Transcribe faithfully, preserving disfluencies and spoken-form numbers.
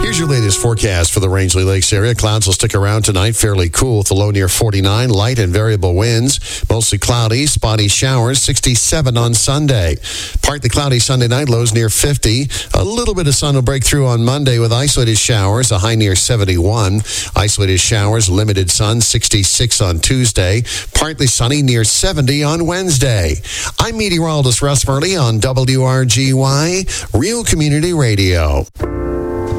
Here's your latest forecast for the Rangeley Lakes area. Clouds will stick around tonight, fairly cool with a low near forty-nine, light and variable winds, mostly cloudy, spotty showers, sixty-seven on Sunday. Partly cloudy Sunday night, lows near fifty. A little bit of sun will break through on Monday with isolated showers, a high near seventy-one. Isolated showers, limited sun, sixty-six on Tuesday. Partly sunny near seventy on Wednesday. I'm meteorologist Russ Murley on W R G Y, Real Community Radio.